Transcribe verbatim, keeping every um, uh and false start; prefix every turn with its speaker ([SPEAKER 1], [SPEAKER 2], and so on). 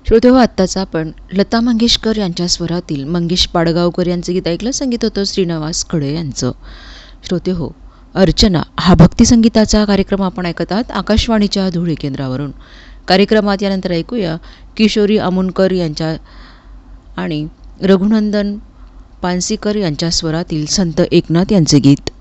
[SPEAKER 1] श्रोते हो, आत्ताच आपण लता मंगेशकर यांच्या स्वरातील मंगेश पाडगावकर यांचं गीत ऐकलं. संगीत होतं श्रीनिवास खडे यांचं. श्रोते हो, अर्चना हा भक्तिसंगीताचा कार्यक्रम आपण ऐकत आहात आकाशवाणीच्या धुळे केंद्रावरून. कार्यक्रमात यानंतर ऐकूया किशोरी अमुनकर यांच्या आणि रघुनंदन पानसीकर यांच्या स्वरातील संत एकनाथ यांचे गीत.